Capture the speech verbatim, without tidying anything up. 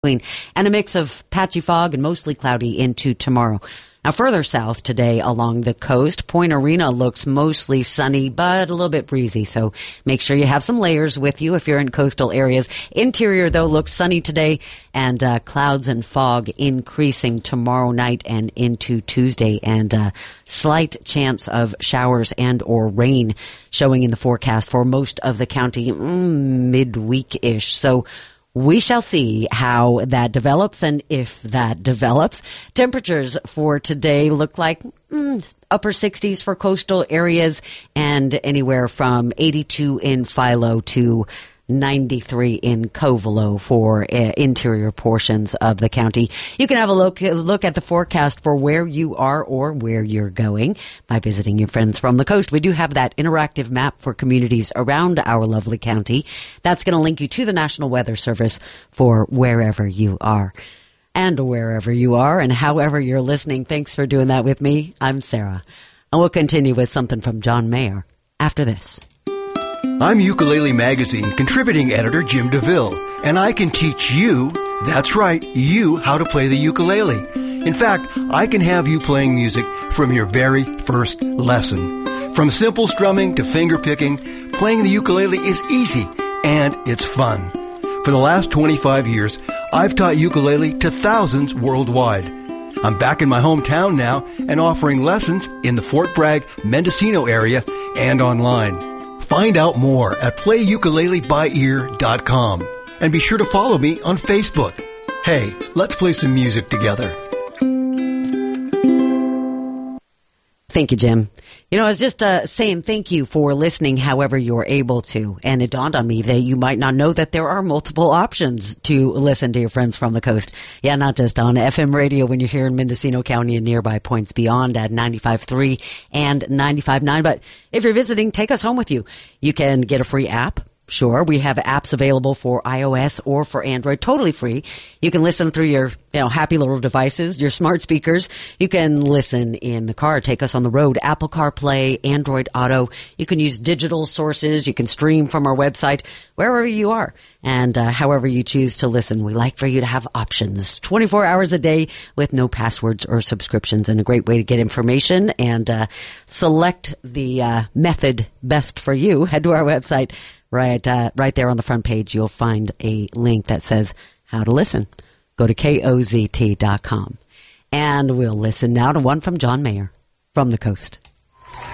and a mix of patchy fog and mostly cloudy into tomorrow. Now, further south today along the coast, Point Arena looks mostly sunny, but a little bit breezy. So make sure you have some layers with you if you're in coastal areas. Interior, though, looks sunny today, and uh, clouds and fog increasing tomorrow night and into Tuesday, and uh, slight chance of showers and or rain showing in the forecast for most of the county mm, midweek-ish. So we shall see how that develops, and if that develops. Temperatures for today look like mm, upper sixties for coastal areas, and anywhere from eighty-two in Philo to ninety-three in Covelo for uh, interior portions of the county. You can have a look, look at the forecast for where you are or where you're going by visiting your friends from the coast. We do have that interactive map for communities around our lovely county. That's going to link you to the National Weather Service for wherever you are. And wherever you are and however you're listening, thanks for doing that with me. I'm Sarah. And we'll continue with something from John Mayer after this. I'm Ukulele Magazine contributing editor Jim DeVille, and I can teach you, that's right, you, how to play the ukulele. In fact, I can have you playing music from your very first lesson. From simple strumming to finger picking, playing the ukulele is easy, and it's fun. For the last twenty-five years, I've taught ukulele to thousands worldwide. I'm back in my hometown now and offering lessons in the Fort Bragg, Mendocino area and online. Find out more at play ukulele by ear dot com. And be sure to follow me on Facebook. Hey, let's play some music together. Thank you, Jim. You know, I was just uh, saying thank you for listening however you're able to. And it dawned on me that you might not know that there are multiple options to listen to your friends from the coast. Yeah, not just on F M radio when you're here in Mendocino County and nearby points beyond at ninety-five point three and ninety-five point nine. But if you're visiting, take us home with you. You can get a free app. Sure, we have apps available for iOS or for Android, totally free. You can listen through your, you know, happy little devices, your smart speakers. You can listen in the car, take us on the road, Apple CarPlay, Android Auto. You can use digital sources. You can stream from our website, wherever you are. And uh, however you choose to listen, we like for you to have options twenty-four hours a day with no passwords or subscriptions, and a great way to get information and uh, select the uh, method best for you. Head to our website. Right, uh, right there on the front page, you'll find a link that says how to listen. Go to K O Z T dot com. And we'll listen now to one from John Mayer from the coast.